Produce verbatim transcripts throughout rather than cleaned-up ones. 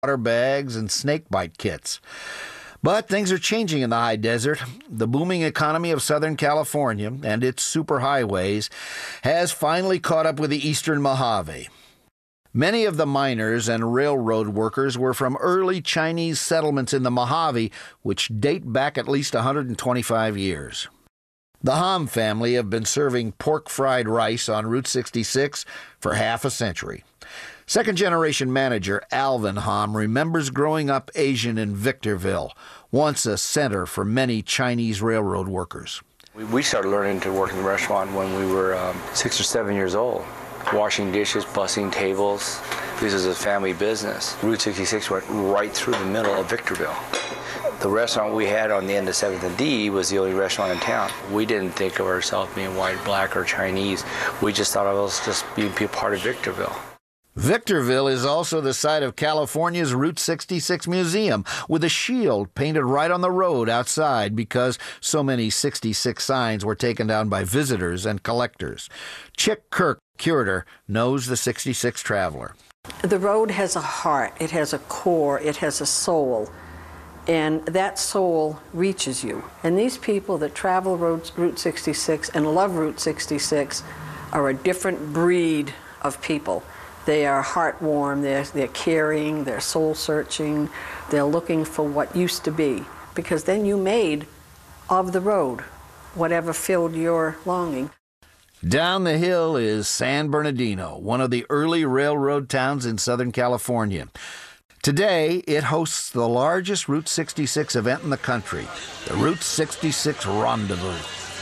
water bags, and snakebite kits. But things are changing in the high desert. The booming economy of Southern California and its superhighways has finally caught up with the Eastern Mojave. Many of the miners and railroad workers were from early Chinese settlements in the Mojave, which date back at least one hundred twenty-five years. The Ham family have been serving pork fried rice on Route sixty-six for half a century. Second-generation manager Alvin Ham remembers growing up Asian in Victorville, once a center for many Chinese railroad workers. We started learning to work in the restaurant when we were um, six or seven years old, washing dishes, bussing tables. This is a family business. Route sixty-six went right through the middle of Victorville. The restaurant we had on the end of seventh and D was the only restaurant in town. We didn't think of ourselves being white, black, or Chinese. We just thought of us just being a part of Victorville. Victorville is also the site of California's Route sixty-six Museum, with a shield painted right on the road outside because so many sixty-six signs were taken down by visitors and collectors. Chick Kirk, curator, knows the sixty-six traveler. The road has a heart, it has a core, it has a soul, and that soul reaches you. And these people that travel Route sixty-six and love Route sixty-six are a different breed of people. They are heart-warm, they're, they're caring, they're soul-searching, they're looking for what used to be. Because then you made of the road whatever filled your longing. Down the hill is San Bernardino, one of the early railroad towns in Southern California. Today, it hosts the largest Route sixty-six event in the country, the Route sixty-six Rendezvous.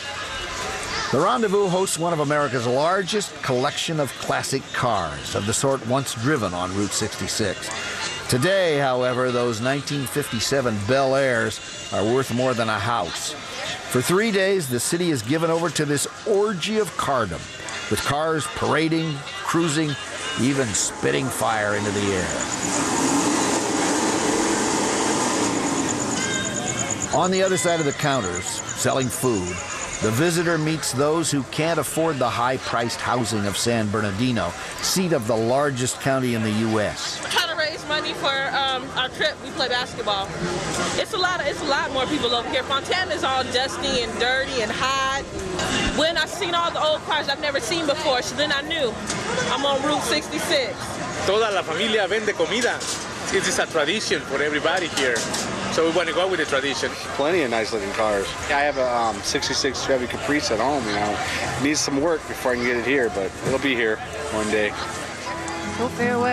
The Rendezvous hosts one of America's largest collection of classic cars, of the sort once driven on Route sixty-six. Today, however, those nineteen fifty-seven Bel Airs are worth more than a house. For three days, the city is given over to this orgy of cardom, with cars parading, cruising, even spitting fire into the air. On the other side of the counters, selling food, the visitor meets those who can't afford the high-priced housing of San Bernardino, seat of the largest county in the U S We're trying to raise money for um, our trip. We play basketball. It's a lot. Of, it's a lot more people over here. Fontana is all dusty and dirty and hot. When I seen all the old cars I've never seen before, so then I knew I'm on Route sixty-six. Toda la familia vende comida. It is a tradition for everybody here. So we want to go with the tradition. Plenty of nice looking cars. I have a um, sixty-six Chevy Caprice at home, you know. It needs some work before I can get it here, but it'll be here one day. Well, farewell.